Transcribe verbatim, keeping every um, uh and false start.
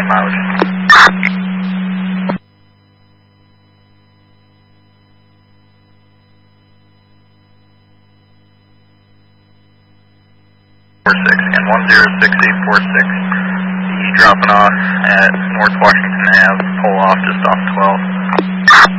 landing mileage. four six and one zero six eight four six. He's dropping off at North Washington Avenue, pull off just off twelve.